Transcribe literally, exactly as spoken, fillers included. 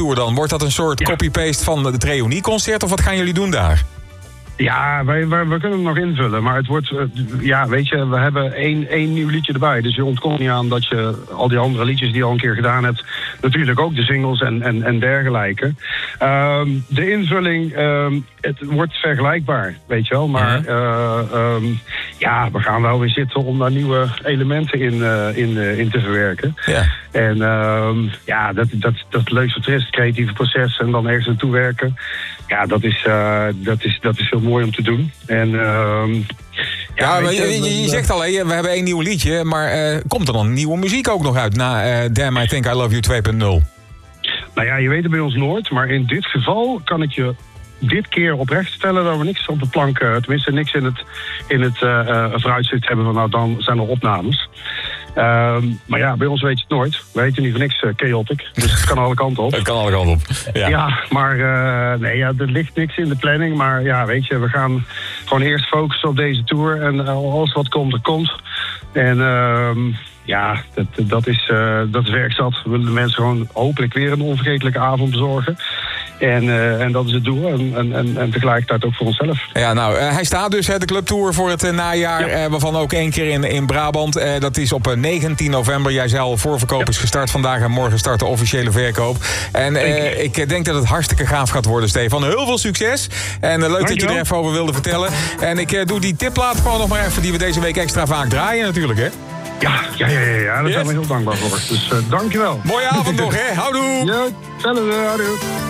Tour dan? Wordt dat een soort ja. copy-paste van het reunieconcert of wat gaan jullie doen daar? Ja, wij, wij, we kunnen hem nog invullen. Maar het wordt, ja, weet je, we hebben één, één nieuw liedje erbij. Dus je ontkomt niet aan dat je al die andere liedjes die je al een keer gedaan hebt, natuurlijk ook de singles en, en, en dergelijke. Um, de invulling, um, het wordt vergelijkbaar, weet je wel. Maar uh, um, ja, we gaan wel weer zitten om daar nieuwe elementen in, uh, in, uh, in te verwerken. Ja. En um, ja, dat, dat, dat het leukste wat er is, het creatieve proces en dan ergens naartoe werken. Ja, dat is, uh, dat is, dat is heel mooi om te doen. En, uh, ja, ja maar je, je, je zegt al, hè, we hebben één nieuw liedje, maar uh, komt er dan nieuwe muziek ook nog uit na uh, Damn I Think I Love You twee punt nul? Nou ja, je weet het bij ons nooit, maar in dit geval kan ik je dit keer oprecht stellen dat we niks op de plank, uh, tenminste niks in het, in het uh, uh, vooruitzicht hebben van nou dan zijn er opnames. Uh, maar ja, bij ons weet je het nooit. We weten niet voor niks uh, chaotic. Dus het kan alle kanten op. Het kan alle kanten op. Ja, ja maar uh, nee, ja, er ligt niks in de planning. Maar ja, weet je, we gaan gewoon eerst focussen op deze tour. En uh, alles wat komt, er komt. En uh, ja, dat, dat, is, uh, dat is werkzat. We willen de mensen gewoon hopelijk weer een onvergetelijke avond bezorgen. En, uh, en dat is het doel. En, en, en, en tegelijkertijd ook voor onszelf. Ja, nou, uh, hij staat dus, hè, de clubtour voor het uh, najaar. Ja. Uh, waarvan ook één keer in, in Brabant. Uh, dat is op uh, negentien november. Jij zei al, voorverkoop ja. is gestart vandaag. En morgen start de officiële verkoop. En uh, ik denk dat het hartstikke gaaf gaat worden, Stefan. Heel veel succes. En uh, leuk Dank dat je er even over wilde vertellen. En ik uh, doe die tipplaat gewoon nog maar even. Die we deze week extra vaak draaien natuurlijk, hè? Ja, ja, ja, ja, ja. daar yes. zijn we heel dankbaar voor. Dus uh, dankjewel. Mooie avond nog, hè? Houdoe! Ja, hetzelfde. Houdoe.